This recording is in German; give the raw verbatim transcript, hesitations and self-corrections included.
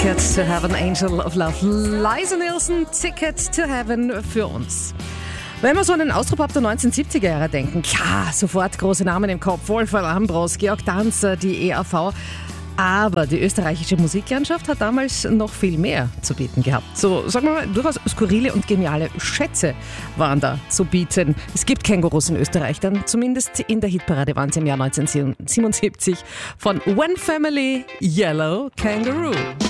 Ticket to Heaven, Angel of Love. Liza Nielsen, Ticket to Heaven für uns. Wenn wir so an den Austropop der neunzehnhundertsiebziger Jahre denken, klar, sofort große Namen im Kopf, Wolfgang Ambros, Georg Danzer, die E R V. Aber die österreichische Musiklandschaft hat damals noch viel mehr zu bieten gehabt. So, sagen wir mal, durchaus skurrile und geniale Schätze waren da zu bieten. Es gibt Kängurus in Österreich, dann zumindest in der Hitparade waren sie im Jahr neunzehnhundertsiebenundsiebzig von One Family, Yellow Kangaroo.